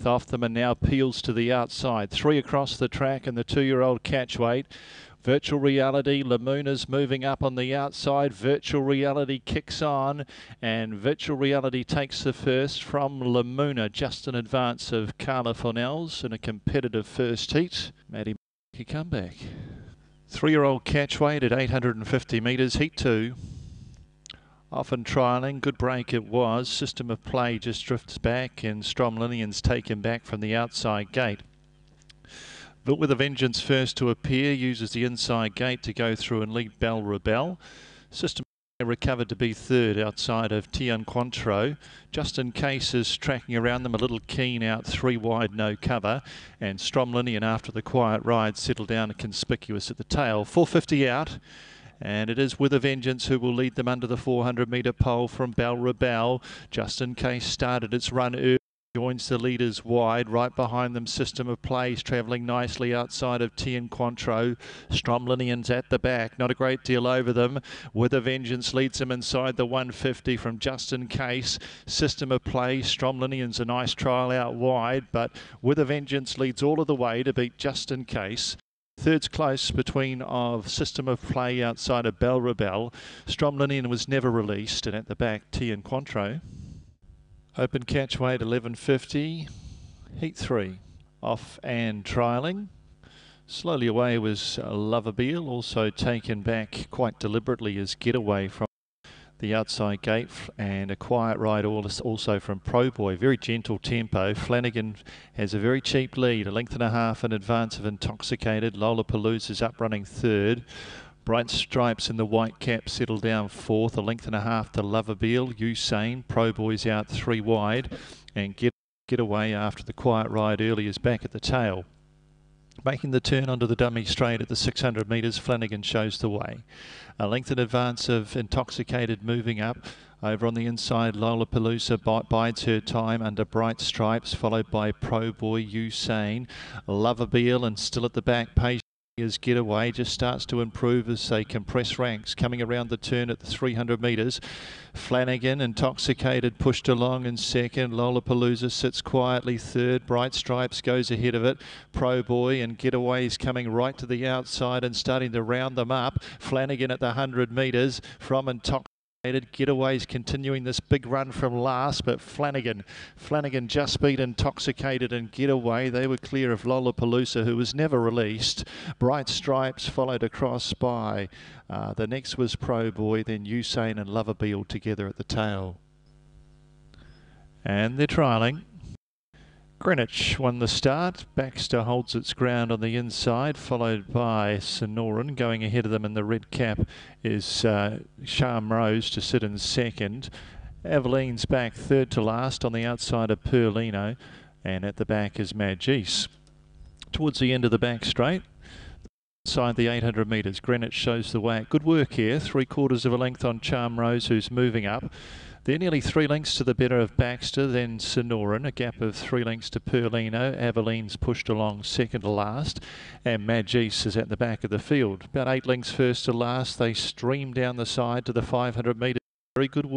length off them and now peels to the outside. 3 across the track and the 2-year-old Catchweight. Virtual Reality, Lamuna's moving up on the outside. Virtual Reality kicks on and Virtual Reality takes the first from Lamuna, just in advance of Carla Fornells in a competitive first heat. Maddie make a comeback. 3-year-old Catchweight at 850 metres, heat 2. Often trialling, good break it was. System of Play just drifts back and Stromlinian's taken back from the outside gate. But with a Vengeance first to appear, uses the inside gate to go through and lead Belle Rebelle. System recovered to be third outside of Tian Cointreau. Just in case is tracking around them, a little keen out, 3 wide, no cover. And Stromlinian after the quiet ride settled down conspicuous at the tail. 450 out. And it is With a Vengeance who will lead them under the 400-metre pole from Belle Rebelle. Just in case started its run early. Joins the leaders wide. Right behind them, System of Plays travelling nicely outside of Tian Cointreau. Stromlinian's at the back, not a great deal over them. With a Vengeance leads them inside the 150 from Just in Case. System of Play, Stromlinian's a nice trial out wide, but With a Vengeance leads all of the way to beat Just in Case. Third's close between of System of Play outside of Belle Rebelle. Stromlinian was never released, and at the back, Tian Cointreau. Open Catchweight 1150, heat 3. Off and trialling. Slowly away was Loverbeal, also taken back quite deliberately as Getaway from the outside gate, and a quiet ride also from Pro Boy. Very gentle tempo. Flanagan has a very cheap lead, 1.5 lengths in advance of Intoxicated. Lollapalooza's up running third. Bright Stripes in the white cap settle down fourth, 1.5 lengths to Loverbeal. Usain, Pro Boy's out 3 wide, and Getaway after the quiet ride early is back at the tail. Making the turn onto the dummy straight at the 600 metres, Flanagan shows the way. 1 length in advance of Intoxicated moving up. Over on the inside, Lollapalooza bides her time under Bright Stripes, followed by Pro Boy, Usain, Loverbeal, and still at the back, Patient as Getaway just starts to improve as they compress ranks. Coming around the turn at the 300 metres, Flanagan, Intoxicated, pushed along in second. Lollapalooza sits quietly third. Bright Stripes goes ahead of it. Pro Boy and Getaway's coming right to the outside and starting to round them up. Flanagan at the 100 metres from Intoxicated. Getaway's continuing this big run from last, but Flanagan just beat Intoxicated and Getaway. They were clear of Lollapalooza, who was never released. Bright Stripes followed across by the next was Pro Boy, then Usain and Loverbeal together at the tail. And they're trialling. Greenwich won the start. Baxter holds its ground on the inside, followed by Sonoran. Going ahead of them in the red cap is Charm Rose to sit in second. Aveline's back third to last on the outside of Perlino, and at the back is Magis. Towards the end of the back straight, inside the 800 metres, Greenwich shows the way. Good work here, 3/4 of a length on Charm Rose, who's moving up. They're nearly 3 lengths to the better of Baxter, then Sonoran, a gap of 3 lengths to Perlino. Aveline's pushed along second to last, and Magis is at the back of the field. About 8 lengths first to last. They stream down the side to the 500 metres. Very good work.